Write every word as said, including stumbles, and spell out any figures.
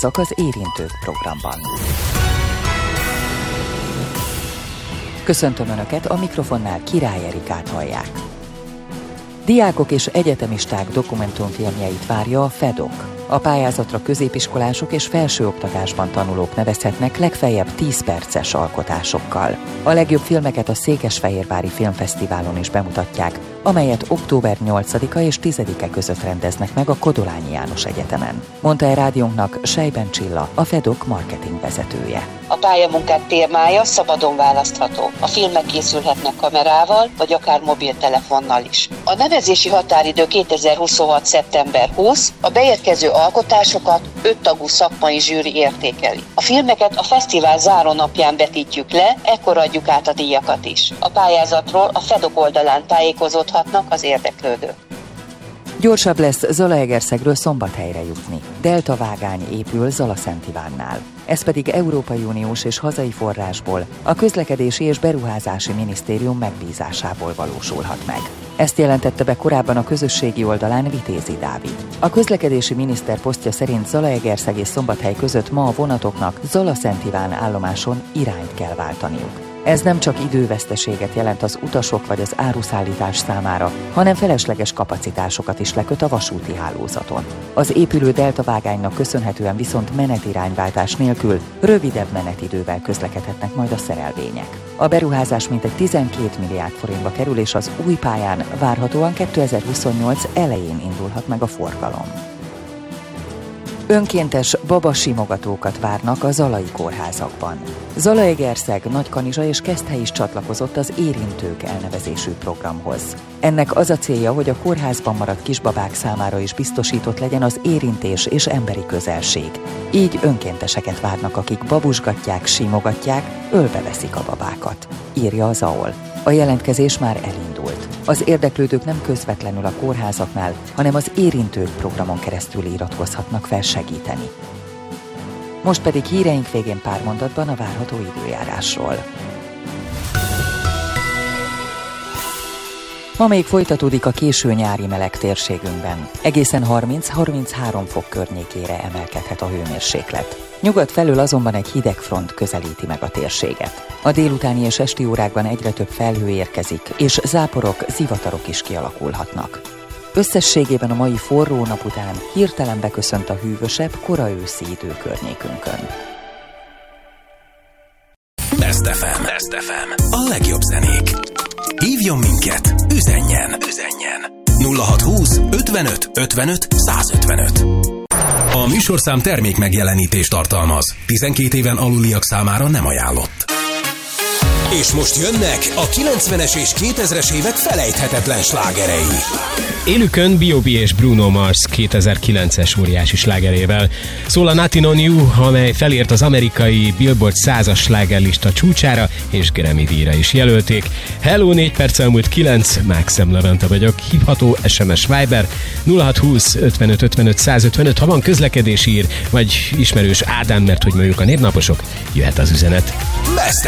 kórházak az Érintők programban. Köszöntöm Önöket, a mikrofonnál Király Erikát hallják. Diákok és egyetemisták dokumentumfilmjeit várja a fedok. A pályázatra középiskolások és felsőoktatásban tanulók nevezhetnek legfeljebb tíz perces alkotásokkal. A legjobb filmeket a Székesfehérvári Filmfesztiválon is bemutatják, amelyet október nyolcadika és tizedike között rendeznek meg a Kodolányi János Egyetemen. Mondta el rádiónknak Sejben Csilla, a fedok marketing vezetője. A pályamunkák témája szabadon választható. A filmek készülhetnek kamerával, vagy akár mobiltelefonnal is. A nevezési határidő kétezer-huszonhat. szeptember huszadika, a beérkező alkotásokat öt tagú szakmai zsűri értékeli. A filmeket a fesztivál zárónapján vetítjük le, ekkor adjuk át a díjakat is. A pályázatról a fedok oldalán tájékozódhatnak az érdeklődők. Gyorsabb lesz Zalaegerszegről Szombathelyre jutni. Delta vágány épül Zalaszent Ivánnál. Ez pedig Európai Uniós és hazai forrásból, a Közlekedési és Beruházási Minisztérium megbízásából valósulhat meg. Ezt jelentette be korábban a közösségi oldalán Vitézi Dávid. A közlekedési miniszter posztja szerint Zalaegerszeg és Szombathely között ma a vonatoknak Zalaszent Iván állomáson irányt kell váltaniuk. Ez nem csak időveszteséget jelent az utasok vagy az áruszállítás számára, hanem felesleges kapacitásokat is leköt a vasúti hálózaton. Az épülő deltavágánynak köszönhetően viszont menetirányváltás nélkül rövidebb menetidővel közlekedhetnek majd a szerelvények. A beruházás mintegy tizenkét milliárd forintba kerül, és az új pályán várhatóan kétezer-huszonnyolc elején indulhat meg a forgalom. Önkéntes babasimogatókat várnak a zalai kórházakban. Zalaegerszeg, Nagykanizsa és Keszthely is csatlakozott az Érintők elnevezésű programhoz. Ennek az a célja, hogy a kórházban maradt kisbabák számára is biztosított legyen az érintés és emberi közelség. Így önkénteseket várnak, akik babusgatják, simogatják, ölbeveszik a babákat, írja az á o el. A jelentkezés már elindult. Az érdeklődők nem közvetlenül a kórházaknál, hanem az Érintők programon keresztül iratkozhatnak fel segíteni. Most pedig híreink végén pár mondatban a várható időjárásról. Ma még folytatódik a késő nyári meleg térségünkben. Egészen harminc-harminchárom fok környékére emelkedhet a hőmérséklet. Nyugat felől azonban egy hideg front közelíti meg a térséget. A délutáni és esti órákban egyre több felhő érkezik, és záporok, zivatarok is kialakulhatnak. Összességében a mai forró nap után hirtelen beköszönt a hűvösebb, kora őszi idő környékünkön. Best ef em. Best ef em. A legjobb zenék. Hívjon minket, üzenjen, üzenjen. nulla hatszázhúsz ötvenöt ötvenöt százötvenöt. A műsorszám termék megjelenítést tartalmaz. tizenkét éven aluliak számára nem ajánlott. És most jönnek a kilencvenes és kétezres évek felejthetetlen slágerei. Élükön bé o bé és Bruno Mars kétezer-kilences óriási slágerével. Szól a Nothing on You, amely felért az amerikai Billboard százas slágerlista csúcsára, és Grammy díjra is jelölték. Hello, négy perc elmúlt kilenc, Mákszem Levente vagyok, hívható es em es Viber nulla hatszázhúsz ötvenöt ötvenöt százötvenöt, ha van közlekedési ír, vagy ismerős Ádám, mert hogy mondjuk a névnaposok, jöhet az üzenet. Best